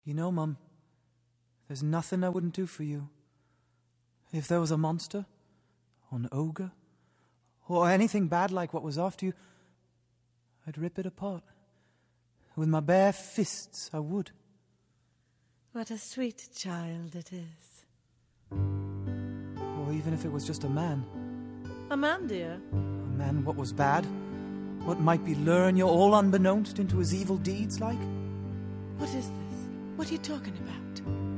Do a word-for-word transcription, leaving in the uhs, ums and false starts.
You know, Mum, there's nothing I wouldn't do for you. If there was a monster, or an ogre, or anything bad like what was after you, I'd rip it apart. With my bare fists, I would. What a sweet child it is. Or even if it was just a man. A man, dear? A man what was bad? What might be luring you all unbeknownst into his evil deeds like? What is this? What are you talking about?